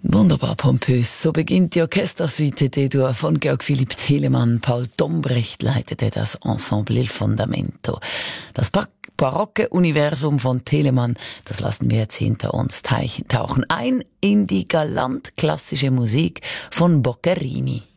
Wunderbar pompös. So beginnt die Orchestersuite D-Dur von Georg Philipp Telemann. Paul Dombrecht leitete das Ensemble Il Fondamento. Das barocke Universum von Telemann, das lassen wir jetzt hinter uns tauchen ein in die galant klassische Musik von Boccherini.